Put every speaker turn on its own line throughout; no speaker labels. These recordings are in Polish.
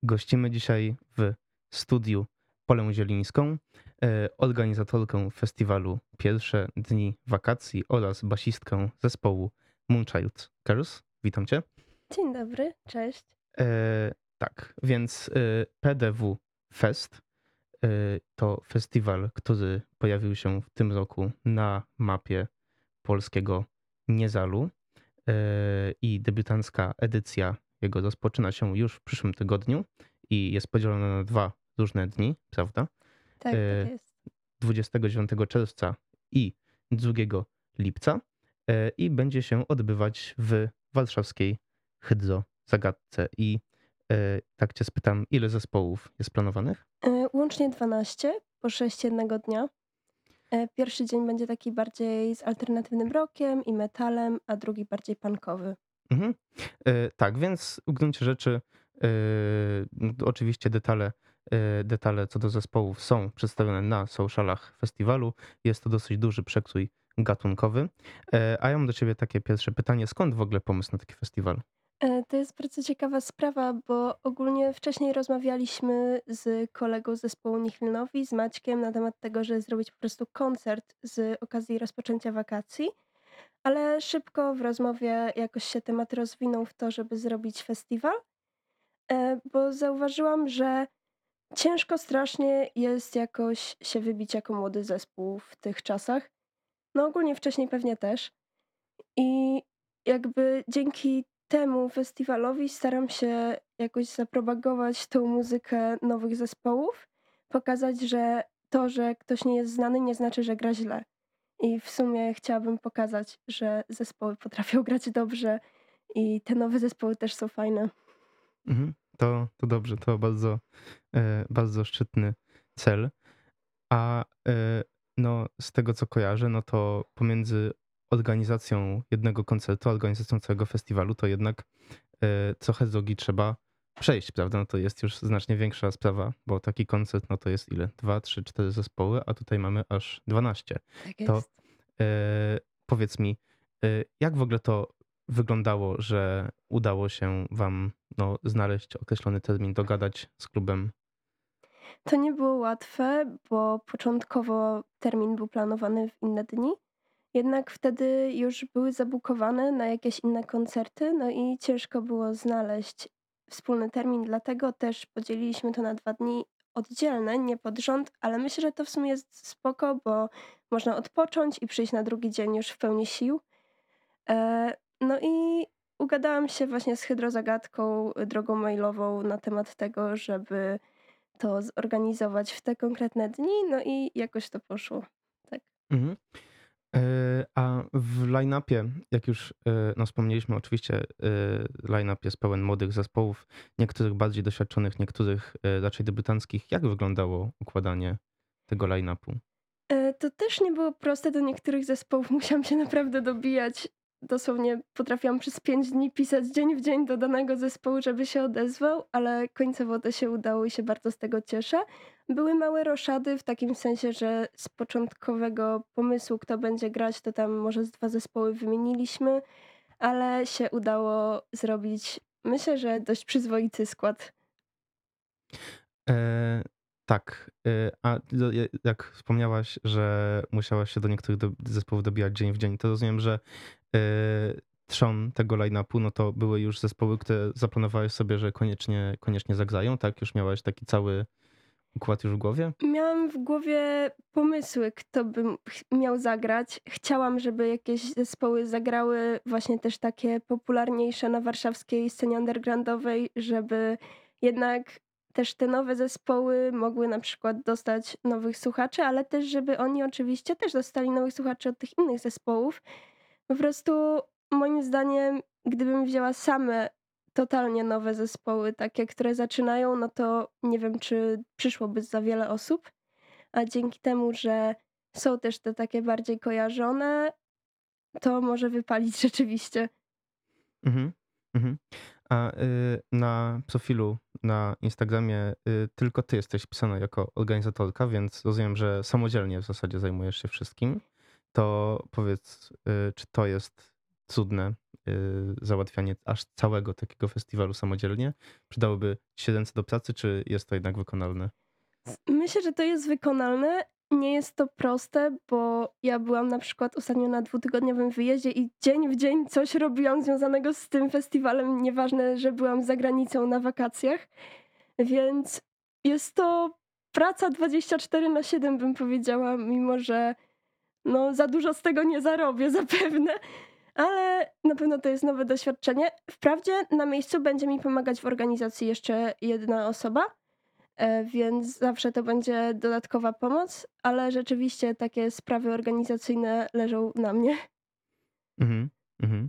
Gościmy dzisiaj w studiu Polę Zielińską, organizatorkę festiwalu Pierwsze Dni Wakacji oraz basistkę zespołu Moonchild Curse. Witam cię.
Dzień dobry, cześć.
Tak, więc PDW Fest to festiwal, który pojawił się w tym roku na mapie polskiego Niezalu i debiutancka edycja jego rozpoczyna się już w przyszłym tygodniu i jest podzielona na dwa różne dni, prawda?
Tak, tak
E,
jest.
29 czerwca i 2 lipca i będzie się odbywać w warszawskiej Hydrozagadce. I tak cię spytam, ile zespołów jest planowanych?
Łącznie 12 po 6 jednego dnia. Pierwszy dzień będzie taki bardziej z alternatywnym rockiem i metalem, a drugi bardziej punkowy.
Mhm. Tak, więc w gruncie rzeczy oczywiście detale co do zespołów są przedstawione na socialach festiwalu. Jest to dosyć duży przekrój gatunkowy. A ja mam do ciebie takie pierwsze pytanie. Skąd w ogóle pomysł na taki festiwal?
To jest bardzo ciekawa sprawa, bo ogólnie wcześniej rozmawialiśmy z kolegą z zespołu Nihilnowi, z Maćkiem, na temat tego, żeby zrobić po prostu koncert z okazji rozpoczęcia wakacji, ale szybko w rozmowie jakoś się temat rozwinął w to, żeby zrobić festiwal, bo zauważyłam, że ciężko strasznie jest jakoś się wybić jako młody zespół w tych czasach. No ogólnie wcześniej pewnie też. I jakby dzięki temu festiwalowi staram się jakoś zapropagować tą muzykę nowych zespołów, pokazać, że to, że ktoś nie jest znany, nie znaczy, że gra źle. I w sumie chciałabym pokazać, że zespoły potrafią grać dobrze i te nowe zespoły też są fajne.
Mhm. To dobrze, to bardzo szczytny cel. A no, z tego co kojarzę, no to pomiędzy organizacją jednego koncertu, a organizacją całego festiwalu, to jednak trochę drogi trzeba przejść, prawda? No to jest już znacznie większa sprawa, bo taki koncert, no to jest ile? 2, 3, 4 zespoły, a tutaj mamy aż 12.
Tak
To
jest.
powiedz mi, jak w ogóle to wyglądało, że udało się wam no, znaleźć określony termin, dogadać z klubem?
To nie było łatwe, bo początkowo termin był planowany w inne dni, jednak wtedy już były zabukowane na jakieś inne koncerty, no i ciężko było znaleźć wspólny termin, dlatego też podzieliliśmy to na 2 dni oddzielne, nie pod rząd, ale myślę, że to w sumie jest spoko, bo można odpocząć i przyjść na drugi dzień już w pełni sił. No i ugadałam się właśnie z Hydrozagadką drogą mailową na temat tego, żeby to zorganizować w te konkretne dni, no i jakoś to poszło. Tak.
Mhm. A w line-upie, jak już no wspomnieliśmy, oczywiście line-up jest pełen młodych zespołów, niektórych bardziej doświadczonych, niektórych raczej debiutanckich. Jak wyglądało układanie tego line-upu?
To też nie było proste, do niektórych zespołów musiałam się naprawdę dobijać. Dosłownie potrafiłam przez 5 dni pisać dzień w dzień do danego zespołu, żeby się odezwał, ale końcowo to się udało i się bardzo z tego cieszę. Były małe roszady w takim sensie, że z początkowego pomysłu, kto będzie grać, to tam może z 2 zespoły wymieniliśmy, ale się udało zrobić, myślę, że dość przyzwoity skład.
E, tak, a jak wspomniałaś, że musiałaś się do niektórych zespołów dobijać dzień w dzień, to rozumiem, że e, trzon tego line-upu, no to były już zespoły, które zaplanowałeś sobie, że koniecznie zagrają, tak? Już miałaś taki cały układ już w głowie?
Miałam w głowie pomysły, kto by miał zagrać. Chciałam, żeby jakieś zespoły zagrały właśnie też takie popularniejsze na warszawskiej scenie undergroundowej, żeby jednak też te nowe zespoły mogły na przykład dostać nowych słuchaczy, ale też żeby oni oczywiście też dostali nowych słuchaczy od tych innych zespołów. Po prostu moim zdaniem, gdybym wzięła same totalnie nowe zespoły, takie, które zaczynają, no to nie wiem, czy przyszłoby za wiele osób, a dzięki temu, że są też te takie bardziej kojarzone, to może wypalić rzeczywiście.
Mhm, mhm. A na profilu na Instagramie tylko ty jesteś wpisana jako organizatorka, więc rozumiem, że samodzielnie w zasadzie zajmujesz się wszystkim. To powiedz, czy to jest cudne, załatwianie aż całego takiego festiwalu samodzielnie? Przydałoby ci się ręce do pracy, czy jest to jednak wykonalne?
Myślę, że to jest wykonalne. Nie jest to proste, bo ja byłam na przykład ostatnio na dwutygodniowym wyjeździe i dzień w dzień coś robiłam związanego z tym festiwalem, nieważne, że byłam za granicą na wakacjach, więc jest to praca 24/7, bym powiedziała, mimo że no, za dużo z tego nie zarobię zapewne, ale na pewno to jest nowe doświadczenie. Wprawdzie na miejscu będzie mi pomagać w organizacji jeszcze jedna osoba, więc zawsze to będzie dodatkowa pomoc, ale rzeczywiście takie sprawy organizacyjne leżą na mnie.
Mhm, mhm.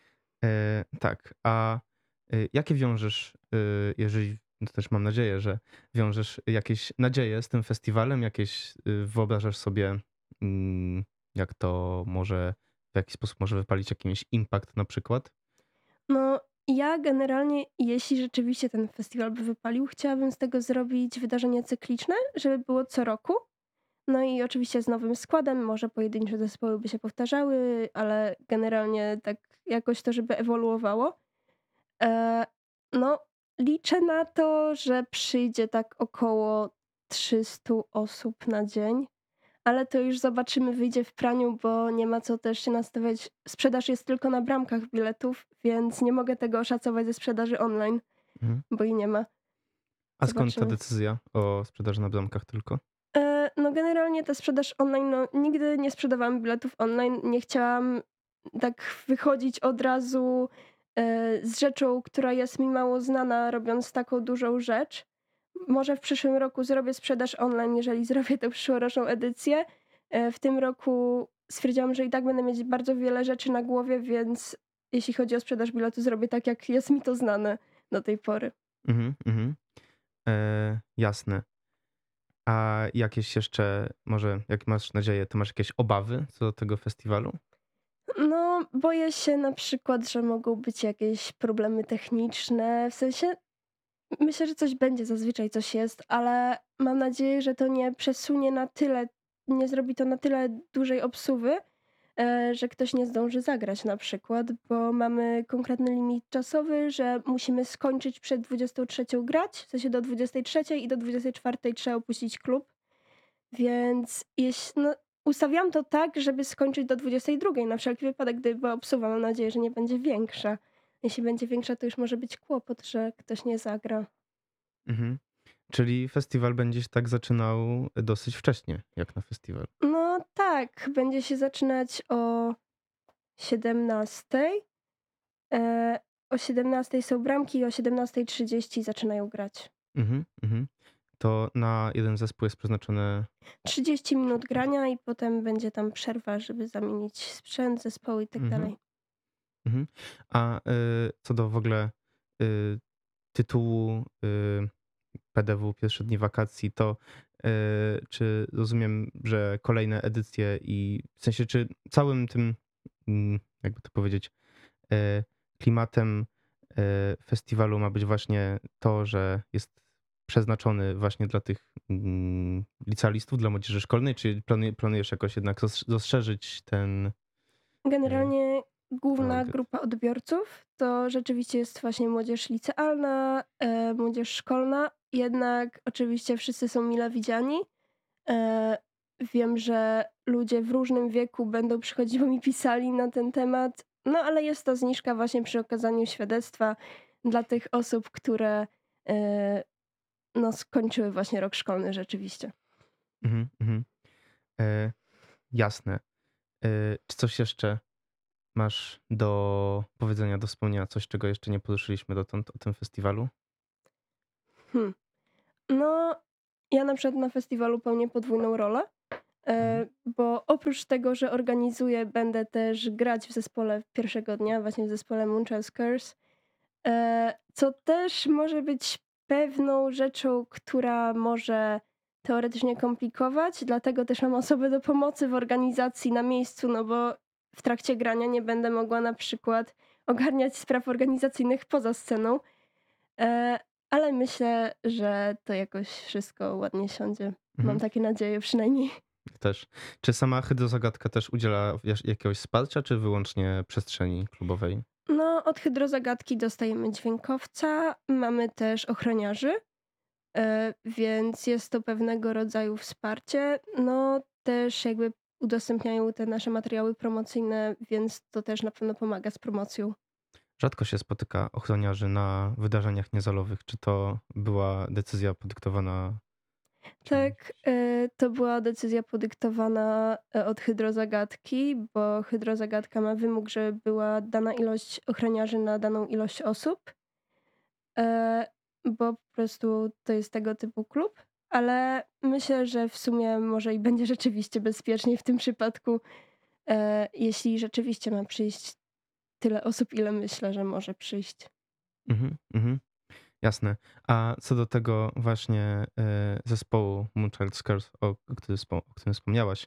Tak, a jakie wiążesz, jeżeli to też mam nadzieję, że wiążesz jakieś nadzieje z tym festiwalem, jakieś wyobrażasz sobie, mm, jak to może w jaki sposób może wypalić jakiś impact na przykład?
No, ja generalnie, jeśli rzeczywiście ten festiwal by wypalił, chciałabym z tego zrobić wydarzenie cykliczne, żeby było co roku. No i oczywiście z nowym składem, może pojedyncze zespoły by się powtarzały, ale generalnie tak jakoś to, żeby ewoluowało. E, no, liczę na to, że przyjdzie tak około 300 osób na dzień, ale to już zobaczymy, wyjdzie w praniu, bo nie ma co też się nastawiać. Sprzedaż jest tylko na bramkach biletów, więc nie mogę tego oszacować ze sprzedaży online,
Mhm.
bo jej nie ma.
A skąd ta
Zobaczymy.
decyzja o sprzedaży na bramkach tylko?
No generalnie ta sprzedaż online, no nigdy nie sprzedawałam biletów online. Nie chciałam tak wychodzić od razu z rzeczą, która jest mi mało znana, robiąc taką dużą rzecz. Może w przyszłym roku zrobię sprzedaż online, jeżeli zrobię tę przyszłoroczną edycję. W tym roku stwierdziłam, że i tak będę mieć bardzo wiele rzeczy na głowie, więc jeśli chodzi o sprzedaż biletu, zrobię tak, jak jest mi to znane do tej pory.
Mhm, mhm. Jasne. A jakieś jeszcze, może jak masz nadzieję, to masz jakieś obawy co do tego festiwalu?
No, boję się na przykład, że mogą być jakieś problemy techniczne. W sensie, myślę, że coś będzie, zazwyczaj coś jest, ale mam nadzieję, że to nie przesunie na tyle, nie zrobi to na tyle dużej obsuwy, że ktoś nie zdąży zagrać na przykład, bo mamy konkretny limit czasowy, że musimy skończyć przed 23 grać, w sensie do 23 i do 24 trzeba opuścić klub. Więc no, ustawiłam to tak, żeby skończyć do 22 na wszelki wypadek, gdyby była obsuwa. Mam nadzieję, że nie będzie większa. Jeśli będzie większa, to już może być kłopot, że ktoś nie zagra.
Mhm. Czyli festiwal będzie się tak zaczynał dosyć wcześnie, jak na festiwal.
No tak, będzie się zaczynać o 17. O 17 są bramki i o 17:30 zaczynają grać.
Mhm, mhm. To na jeden zespół jest przeznaczone
30 minut grania i potem będzie tam przerwa, żeby zamienić sprzęt, zespoły i tak
mhm,
dalej.
mhm. A, co do w ogóle, y, tytułu, PDW Pierwsze dni wakacji, to, czy rozumiem, że kolejne edycje i w sensie, czy całym tym, jakby to powiedzieć, klimatem, festiwalu ma być właśnie to, że jest przeznaczony właśnie dla tych, licealistów, dla młodzieży szkolnej, czy planujesz jakoś jednak rozszerzyć ten, y,
Generalnie główna
target?
grupa odbiorców to rzeczywiście jest właśnie młodzież licealna, młodzież szkolna, jednak oczywiście wszyscy są mile widziani. E, Wiem, że ludzie w różnym wieku będą przychodzić, bo mi pisali na ten temat, no ale jest to zniżka właśnie przy okazaniu świadectwa dla tych osób, które e, no, skończyły właśnie rok szkolny rzeczywiście.
Mhm, mhm. E, Jasne. Czy coś jeszcze masz do powiedzenia, do wspomnienia, coś, czego jeszcze nie poruszyliśmy dotąd o tym festiwalu?
Hmm. No, ja na przykład na festiwalu pełnię podwójną rolę.
Mhm,
Bo oprócz tego, że organizuję, będę też grać w zespole pierwszego dnia, właśnie w zespole Moonchild's Curse, co też może być pewną rzeczą, która może teoretycznie komplikować, dlatego też mam osoby do pomocy w organizacji na miejscu, no bo w trakcie grania nie będę mogła na przykład ogarniać spraw organizacyjnych poza sceną, e, ale myślę, że to jakoś wszystko ładnie siądzie. Mam
mhm.
takie nadzieje przynajmniej.
Też. Czy sama Hydrozagadka też udziela jakiegoś wsparcia, czy wyłącznie przestrzeni klubowej?
No, od Hydrozagadki dostajemy dźwiękowca, mamy też ochroniarzy, więc jest to pewnego rodzaju wsparcie. No, też jakby udostępniają te nasze materiały promocyjne, więc to też na pewno pomaga z promocją.
Rzadko się spotyka ochroniarzy na wydarzeniach niezalowych. Czy to była decyzja podyktowana czymś?
Tak, to była decyzja podyktowana, od Hydrozagadki, bo Hydrozagadka ma wymóg, żeby była dana ilość ochroniarzy na daną ilość osób, e, bo po prostu to jest tego typu klub, ale myślę, że w sumie może i będzie rzeczywiście bezpieczniej w tym przypadku, jeśli rzeczywiście ma przyjść tyle osób, ile myślę, że może przyjść.
Mhm, mhm. Jasne. A co do tego właśnie, zespołu Moonchild Scars, o którym wspomniałaś,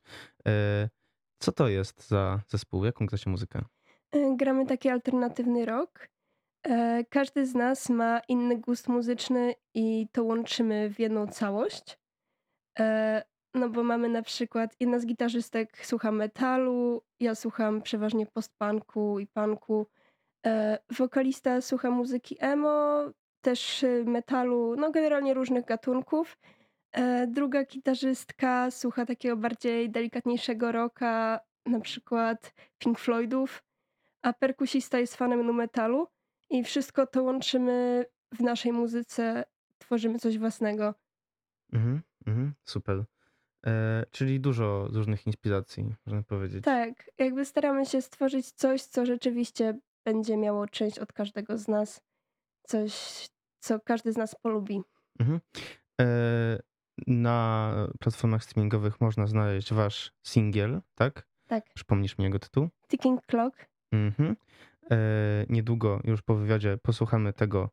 co to jest za zespół? Jaką gracie muzykę?
Gramy taki alternatywny rock. Każdy z nas ma inny gust muzyczny i to łączymy w jedną całość. E, no bo mamy na przykład jedna z gitarzystek słucha metalu, ja słucham przeważnie post-punku i punku. Wokalista słucha muzyki emo, też metalu, no generalnie różnych gatunków. Druga gitarzystka słucha takiego bardziej delikatniejszego rocka, na przykład Pink Floydów, a perkusista jest fanem nu metalu i wszystko to łączymy w naszej muzyce, tworzymy coś własnego.
Mhm, mhm, super. Czyli dużo różnych inspiracji, można powiedzieć.
Tak, jakby staramy się stworzyć coś, co rzeczywiście będzie miało część od każdego z nas, coś, co każdy z nas polubi.
Mhm. E, Na platformach streamingowych można znaleźć wasz singiel, tak?
Tak.
Przypomnisz mi jego tytuł?
Ticking Clock.
Mhm. Niedługo już po wywiadzie posłuchamy tego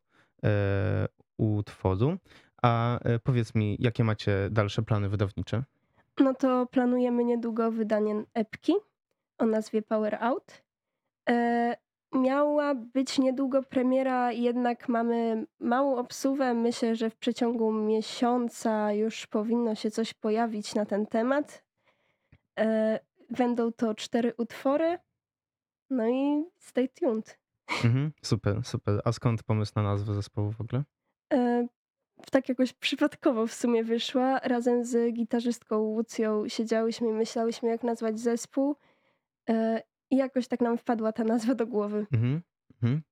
utworu. A powiedz mi, jakie macie dalsze plany wydawnicze?
No to planujemy niedługo wydanie epki o nazwie Power Out. E, Miała być niedługo premiera, jednak mamy małą obsuwę. Myślę, że w przeciągu miesiąca już powinno się coś pojawić na ten temat. E, Będą to 4 utwory, no i stay tuned.
Mhm. Super, super. A skąd pomysł na nazwę zespołu w ogóle?
E, Tak jakoś przypadkowo w sumie wyszła. Razem z gitarzystką Łucją siedziałyśmy i myślałyśmy, jak nazwać zespół. I jakoś tak nam wpadła ta nazwa do głowy.
Mhm. Mhm.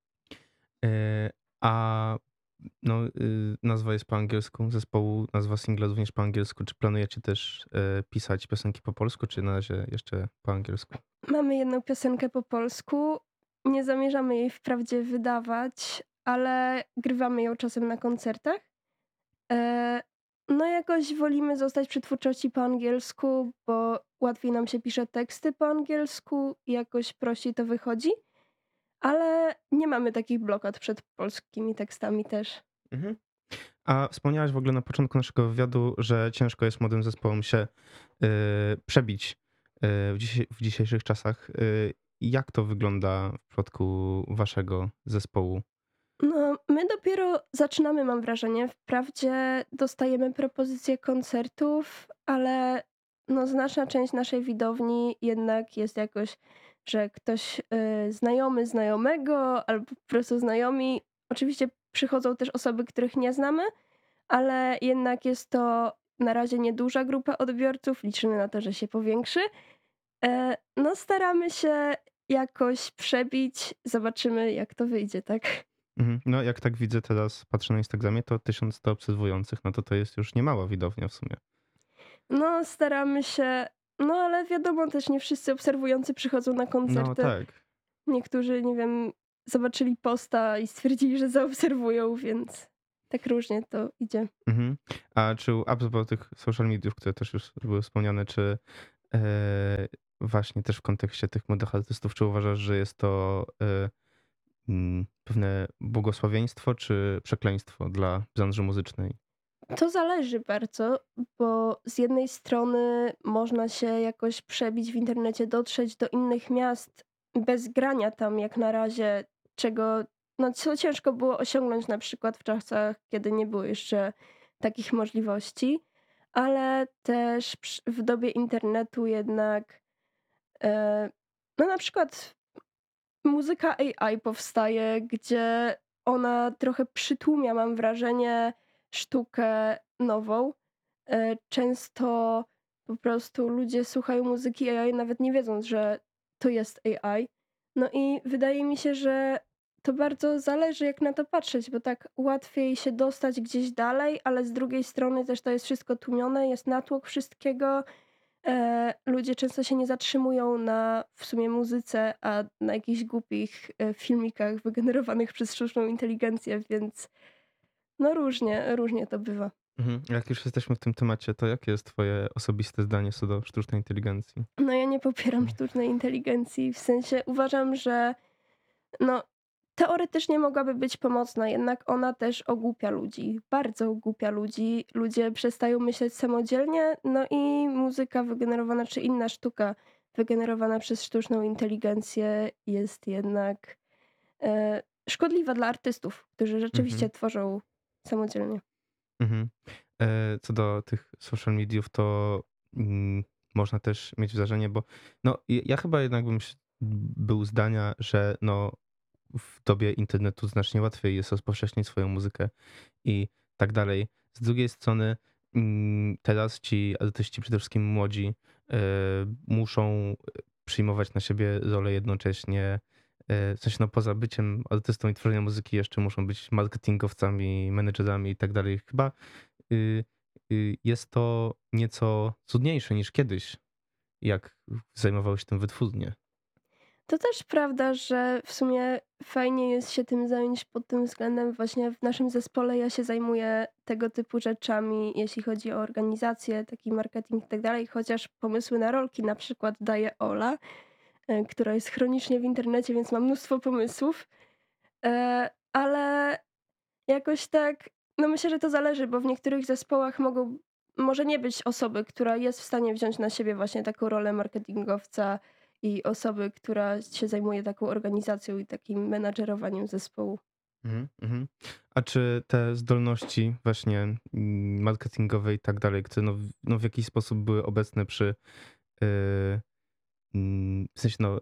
E, A no, nazwa jest po angielsku zespołu, nazwa singla również po angielsku. Czy planujecie też pisać piosenki po polsku, czy na razie jeszcze po angielsku?
Mamy jedną piosenkę po polsku. Nie zamierzamy jej wprawdzie wydawać, ale grywamy ją czasem na koncertach. E, No jakoś wolimy zostać przy twórczości po angielsku, bo łatwiej nam się pisze teksty po angielsku i jakoś prościej to wychodzi. Ale nie mamy takich blokad przed polskimi tekstami też.
Mhm. A wspomniałaś w ogóle na początku naszego wywiadu, że ciężko jest młodym zespołom się przebić w dzisiejszych czasach. Jak to wygląda w przypadku waszego zespołu?
No, my dopiero zaczynamy, mam wrażenie. Wprawdzie dostajemy propozycje koncertów, ale no, znaczna część naszej widowni jednak jest jakoś, że ktoś znajomy znajomego albo po prostu znajomi. Oczywiście przychodzą też osoby, których nie znamy, ale jednak jest to na razie nieduża grupa odbiorców. Liczymy na to, że się powiększy. No, staramy się jakoś przebić. Zobaczymy, jak to wyjdzie, tak?
Mhm. No, jak tak widzę teraz, patrzę na Instagramie, to 1100 obserwujących, no to jest już niemała widownia w sumie.
No, staramy się, no ale wiadomo też nie wszyscy obserwujący przychodzą na
No
koncerty.
tak.
Niektórzy, nie wiem, zobaczyli posta i stwierdzili, że zaobserwują, więc tak różnie to idzie.
Mhm. A czy a propos tych social mediów, które też już były wspomniane, czy właśnie też w kontekście tych młodych artystów, czy uważasz, że jest to pewne błogosławieństwo czy przekleństwo dla branży muzycznej?
To zależy bardzo, bo z jednej strony można się jakoś przebić w internecie, dotrzeć do innych miast bez grania tam jak na razie, czego no co ciężko było osiągnąć na przykład w czasach, kiedy nie było jeszcze takich możliwości, ale też w dobie internetu jednak, no na przykład muzyka AI powstaje, gdzie ona trochę przytłumia, mam wrażenie, sztukę nową. Często po prostu ludzie słuchają muzyki AI nawet nie wiedząc, że to jest AI. No i wydaje mi się, że to bardzo zależy, jak na to patrzeć, bo tak łatwiej się dostać gdzieś dalej, ale z drugiej strony też to jest wszystko tłumione, jest natłok wszystkiego. Ludzie często się nie zatrzymują na w sumie muzyce, a na jakichś głupich, filmikach wygenerowanych przez sztuczną inteligencję, więc no różnie to bywa.
Jak już jesteśmy w tym temacie, to jakie jest twoje osobiste zdanie co do sztucznej inteligencji?
No ja nie popieram
Mhm.
sztucznej inteligencji, w sensie uważam, że no teoretycznie mogłaby być pomocna, jednak ona też ogłupia ludzi, bardzo ogłupia ludzi. Ludzie przestają myśleć samodzielnie, no i muzyka wygenerowana czy inna sztuka wygenerowana przez sztuczną inteligencję jest jednak, szkodliwa dla artystów, którzy
Mhm.
rzeczywiście tworzą samodzielnie.
Mhm. Co do tych social mediów, to można też mieć wrażenie, bo no, ja chyba jednak był zdania, że no, w dobie internetu znacznie łatwiej jest rozpowszechnić swoją muzykę i tak dalej. Z drugiej strony teraz ci artyści, przede wszystkim młodzi, e, muszą przyjmować na siebie rolę jednocześnie. W sensie, no poza byciem artystą i tworzeniem muzyki jeszcze muszą być marketingowcami, menedżerami i tak dalej. Chyba y, jest to nieco trudniejsze niż kiedyś, jak zajmowały się tym wytwórnie.
To też prawda, że w sumie fajnie jest się tym zająć pod tym względem. Właśnie w naszym zespole ja się zajmuję tego typu rzeczami, jeśli chodzi o organizację, taki marketing i tak dalej, chociaż pomysły na rolki na przykład daje Ola, która jest chronicznie w internecie, więc ma mnóstwo pomysłów. Ale jakoś tak, no myślę, że to zależy, bo w niektórych zespołach może nie być osoby, która jest w stanie wziąć na siebie właśnie taką rolę marketingowca i osoby, która się zajmuje taką organizacją i takim menadżerowaniem zespołu.
Mhm, mhm. A czy te zdolności właśnie marketingowe i tak dalej, które no w jakiś sposób były obecne przy, y, w sensie no,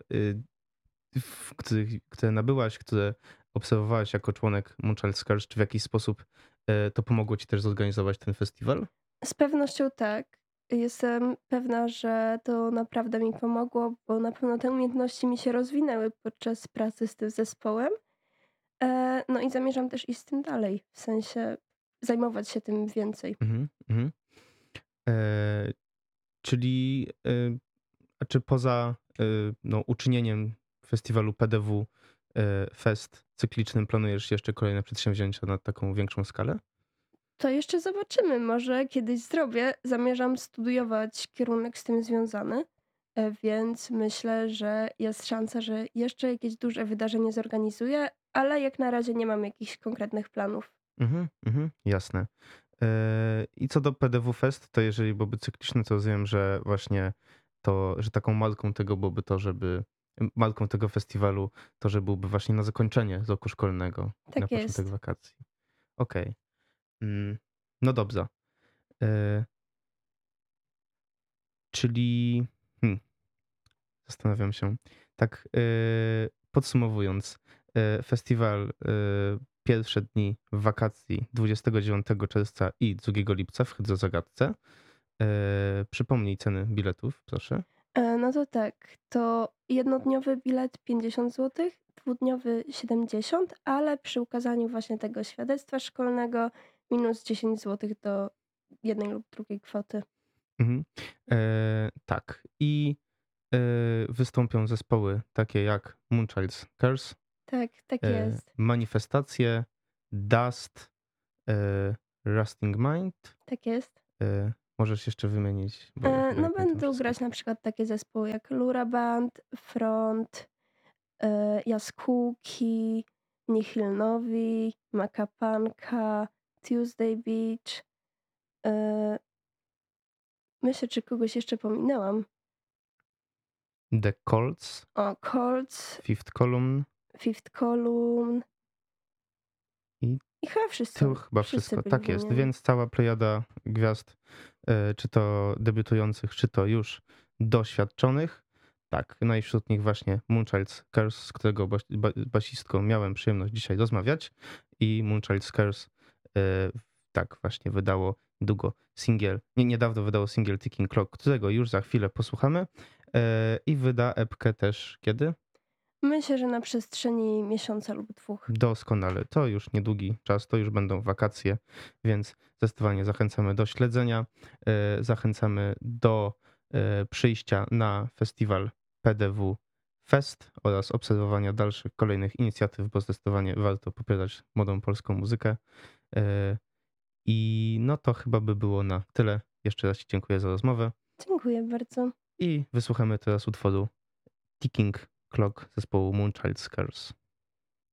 które nabyłaś, które obserwowałaś jako członek Moonchild Scars, czy w jakiś sposób to pomogło ci też zorganizować ten festiwal?
Z pewnością tak. Jestem pewna, że to naprawdę mi pomogło, bo na pewno te umiejętności mi się rozwinęły podczas pracy z tym zespołem. No i zamierzam też iść z tym dalej, w sensie zajmować się tym więcej.
Mhm, mhm. E, czyli a czy poza no, uczynieniem festiwalu PDW Fest cyklicznym planujesz jeszcze kolejne przedsięwzięcia na taką większą skalę?
To jeszcze zobaczymy, może kiedyś zrobię. Zamierzam studiować kierunek z tym związany, więc myślę, że jest szansa, że jeszcze jakieś duże wydarzenie zorganizuję, ale jak na razie nie mam jakichś konkretnych planów.
Mhm, mhm, jasne. I co do PDW Fest, to jeżeli byłby cykliczny, to rozumiem, że właśnie to, że taką marką tego byłoby to, żeby marką tego festiwalu to, że byłby właśnie na zakończenie roku szkolnego i na
Tak
początek
jest.
wakacji. Okej. Mm, no dobrze. E, czyli zastanawiam się. Tak, podsumowując, festiwal, pierwsze dni wakacji 29 czerwca i 2 lipca w Hydrozagadce. Przypomnij ceny biletów, proszę.
No to tak, to jednodniowy bilet 50 zł, dwudniowy 70, ale przy ukazaniu właśnie tego świadectwa szkolnego minus 10 zł do jednej lub drugiej kwoty.
Mhm. Tak. I wystąpią zespoły takie jak Moonchild's Curse,
Tak, tak jest.
Manifestacje, Dust, Rusting Mind.
Tak jest.
Możesz jeszcze wymienić, bo ja chyba
No
nie pamiętam
będą
wszystkich.
grać na przykład takie zespoły jak Lura Band, Front, Jaskółki, Nihil Nowi, Makapanka, Tuesday Beach. Yy, Myślę, czy kogoś jeszcze pominęłam.
The Colts,
O, Colts,
Fifth Column
Fifth Column
i
i chyba
to
wszyscy.
chyba
Wszyscy
wszystko.
byli
Tak jest,
wymienieni.
więc cała plejada gwiazd, czy to debiutujących, czy to już doświadczonych. Tak, no i wśród nich właśnie Moonchild's Curse, z którego basistką miałem przyjemność dzisiaj rozmawiać i Moonchild's Curse, e, tak właśnie wydało długo singiel, niedawno wydało singiel Ticking Clock, którego już za chwilę posłuchamy i wyda epkę też kiedy?
Myślę, że na przestrzeni miesiąca lub 2.
Doskonale. To już niedługi czas, to już będą wakacje, więc zdecydowanie zachęcamy do śledzenia. Zachęcamy do przyjścia na festiwal PDW Fest oraz obserwowania dalszych kolejnych inicjatyw, bo zdecydowanie warto popierać młodą polską muzykę. E, I no to chyba by było na tyle. Jeszcze raz Ci dziękuję za rozmowę
Dziękuję bardzo.
i wysłuchamy teraz utworu Ticking Clock zespołu Moonchild's Curse.